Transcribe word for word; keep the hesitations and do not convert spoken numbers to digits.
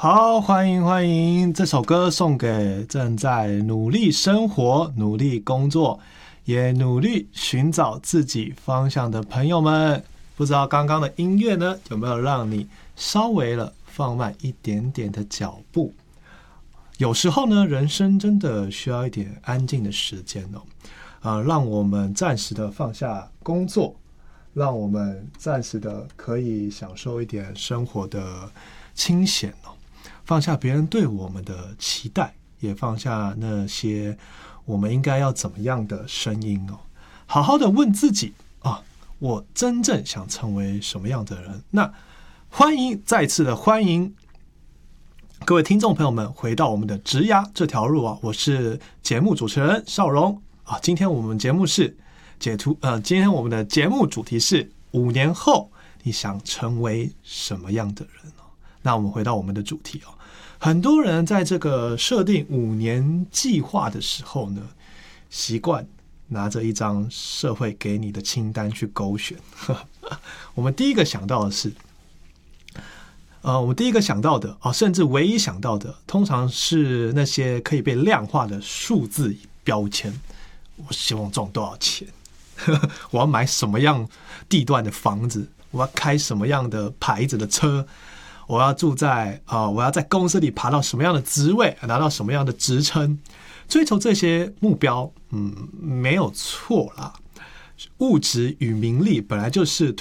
好，欢迎欢迎！这首歌送给正在努力生活、努力工作，也努力寻找自己方向的朋友们。不知道刚刚的音乐呢，有没有让你稍微了放慢一点点的脚步？有时候呢，人生真的需要一点安静的时间哦，呃，让我们暂时的放下工作，让我们暂时的可以享受一点生活的清闲哦。放下别人对我们的期待，也放下那些我们应该要怎么样的声音哦，好好的问自己啊，我真正想成为什么样的人？那欢迎再次的欢迎各位听众朋友们回到我们的职涯这条路啊，我是节目主持人邵荣啊。今天我们节目是解图呃，今天我们的节目主题是五年后你想成为什么样的人？那我们回到我们的主题哦，很多人在这个设定五年计划的时候呢，习惯拿着一张社会给你的清单去勾选。我们第一个想到的是，呃，我们第一个想到的啊、哦，甚至唯一想到的，通常是那些可以被量化的数字标签。我希望赚多少钱？我要买什么样地段的房子？我要开什么样的牌子的车？我要住在啊、呃，我要在公司里爬到什么样的职位，拿到什么样的职称，追求这些目标，嗯，没有错啦。物质与名利本来就是